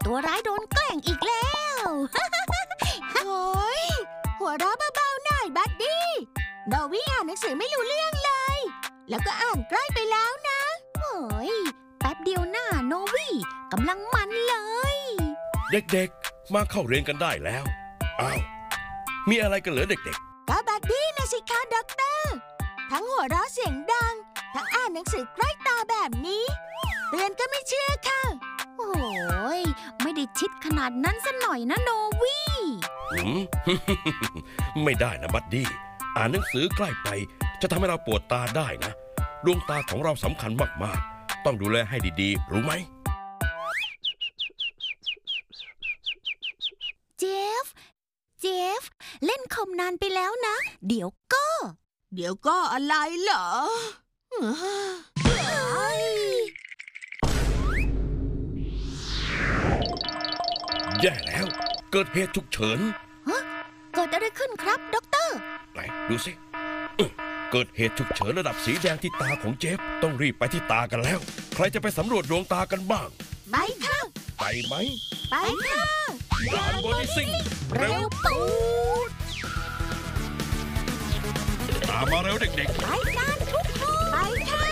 ตัวร้ายโดนแกล้งอีกแล้วโอ้ยหัวเราะเบาๆหน่อยบัดดี้โนวี่อ่านหนังสือไม่รู้เรื่องเลยแล้วก็อ่านใกล้ไปแล้วนะโอ้ยแป๊บเดียวหน้าโนวี่กำลังมันเลยเด็กๆมาเข้าเรียนกันได้แล้วอ้าวมีอะไรกันเหรอเด็กๆก็บัดดี้นะสิคะด็อกเตอร์ทั้งหัวเราะเสียงดังทั้งอ่านหนังสือใกล้ตาแบบนี้เรียนก็ไม่เชื่อค่ะโอ้ยไม่ได้ชิดขนาดนั้นซะหน่อยนะโนวี่ไม่ได้นะบัดดี้อ่านหนังสือใกล้ไปจะทำให้เราปวดตาได้นะดวงตาของเราสำคัญมากๆต้องดูแลให้ดีๆรู้ไหมเจฟเล่นคอมนานไปแล้วนะเดี๋ยวก็อะไรเหรอแย่แล้วเกิดเหตุฉุกเฉินเกิดอะไรขึ้นครับด็อกเตอร์ไหนดูสิเกิดเหตุฉุกเฉินระดับสีแดงที่ตาของเจฟต้องรีบไปที่ตากันแล้วใครจะไปสำรวจดวงตากันบ้างไปค่ะไปไหมไปค่ะยานบอดี้ซิ่งเร็วปูดตามมาเร็วเด็กๆไปกันทุกคนไปค่ะ